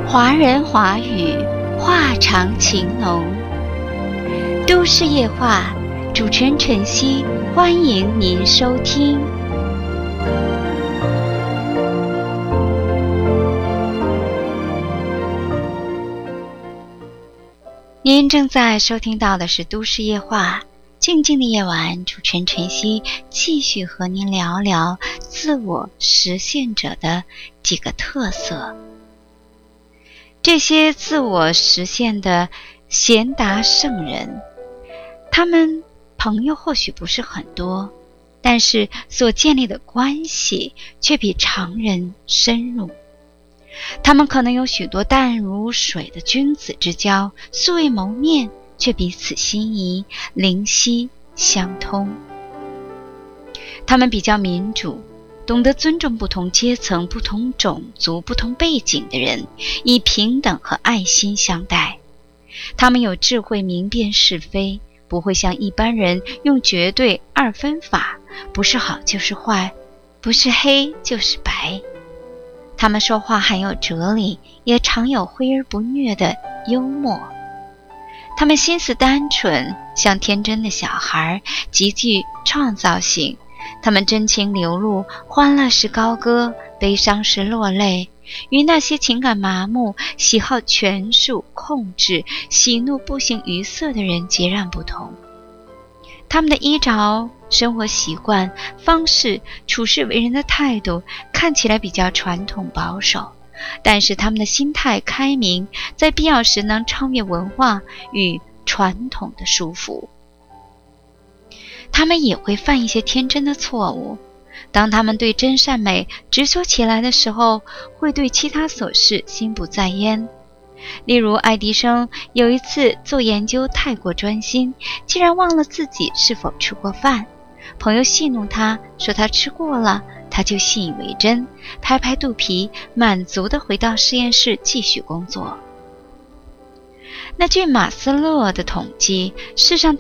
华人华语，话长情浓。都市夜话，主持人晨曦，欢迎您收听。您正在收听到的是都市夜话，静静的夜晚，主持人晨曦继续和您聊聊自我实现者的几个特色。这些自我实现的贤达圣人，他们朋友或许不是很多，但是所建立的关系却比常人深入。他们可能有许多淡如水的君子之交，素未谋面，却彼此心仪，灵犀相通。他们比较民主，懂得尊重不同阶层、不同种族、不同背景的人，以平等和爱心相待。他们有智慧，明辨是非，不会像一般人用绝对二分法，不是好就是坏，不是黑就是白。他们说话很有哲理，也常有诙而不谑的幽默。他们心思单纯，像天真的小孩，极具创造性。他们真情流露，欢乐时高歌，悲伤时落泪，与那些情感麻木、喜好权术控制、喜怒不形于色的人截然不同。他们的衣着、生活习惯、方式、处事为人的态度看起来比较传统保守，但是他们的心态开明，在必要时能超越文化与传统的束缚。他们也会犯一些天真的错误，当他们对真善美执着起来的时候，会对其他琐事心不在焉。例如爱迪生有一次做研究太过专心，竟然忘了自己是否吃过饭。朋友戏弄他，说他吃过了，他就信以为真，拍拍肚皮，满足地回到实验室继续工作。那据马斯洛的统计，世上